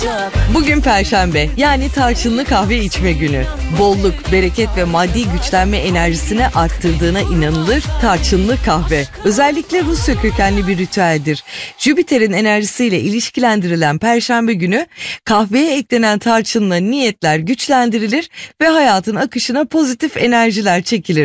Bugün Perşembe, yani tarçınlı kahve içme günü. Bolluk, bereket ve maddi güçlenme enerjisini arttırdığına inanılır tarçınlı kahve. Özellikle Rusya kökenli bir ritüeldir. Jüpiter'in enerjisiyle ilişkilendirilen Perşembe günü kahveye eklenen tarçınla niyetler güçlendirilir ve hayatın akışına pozitif enerjiler çekilir.